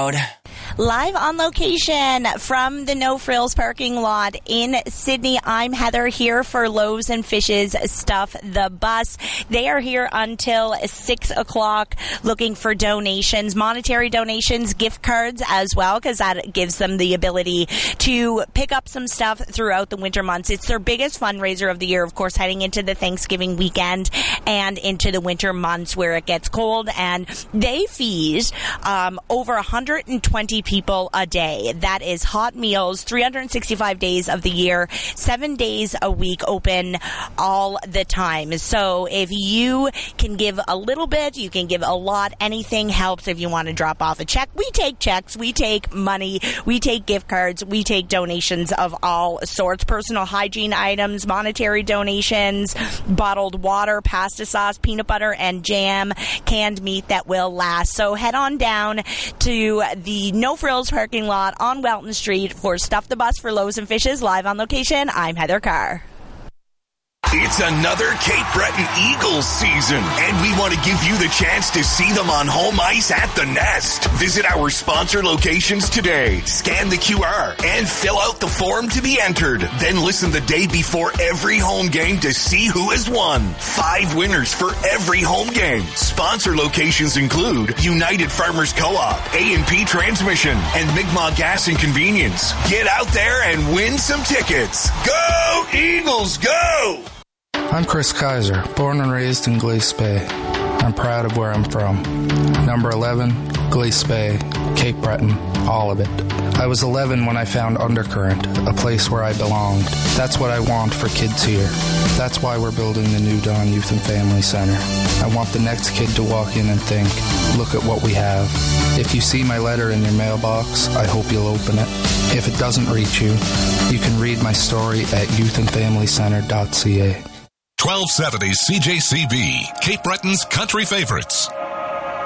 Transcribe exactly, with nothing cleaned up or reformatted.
crowd. Live on location from the No Frills parking lot in Sydney, I'm Heather here for Loaves and Fishes Stuff the Bus. They are here until six o'clock looking for donations, monetary donations, gift cards as well, because that gives them the ability to pick up some stuff throughout the winter months. It's their biggest fundraiser of the year, of course, heading into the Thanksgiving weekend and into the winter months where it gets cold. And they feed um, over one hundred twenty people a day. That is hot meals, three hundred sixty-five days of the year, seven days a week, open all the time. So if you can give a little bit, you can give a lot. Anything helps. If you want to drop off a check, we take checks, we take money, we take gift cards, we take donations of all sorts, personal hygiene items, monetary donations, bottled water, pasta sauce, peanut butter and jam, canned meat that will last. So head on down to the No Frills parking lot on Welton Street for Stuff the Bus for Loaves and Fishes. Live on location, I'm Heather Carr. It's another Cape Breton Eagles season, and we want to give you the chance to see them on home ice at the Nest. Visit our sponsor locations today, scan the Q R, and fill out the form to be entered. Then listen the day before every home game to see who has won. Five winners for every home game. Sponsor locations include United Farmers Co-op, A and P Transmission, and Mi'kmaq Gas and Convenience. Get out there and win some tickets. Go Eagles, go! I'm Chris Kaiser, born and raised in Glace Bay. I'm proud of where I'm from. Number eleven, Glace Bay, Cape Breton, all of it. I was eleven when I found Undercurrent, a place where I belonged. That's what I want for kids here. That's why we're building the new Dawn Youth and Family Center. I want the next kid to walk in and think, look at what we have. If you see my letter in your mailbox, I hope you'll open it. If it doesn't reach you, you can read my story at youth and family center dot c a. twelve seventy C J C B, Cape Breton's country favorites.